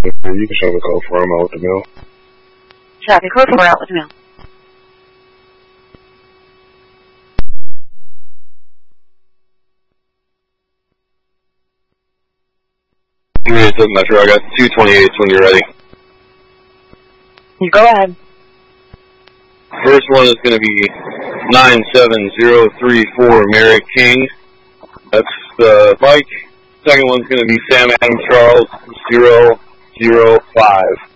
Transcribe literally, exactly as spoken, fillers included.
You can show the code for him out with the mail. Traffic code four out with the mail. Metro, I got two twenty-eights when you're ready. You go ahead. First one is going to be nine seven zero three four Merrick King. That's the bike. Second one's going to be Sam Adams Charles zero zero five.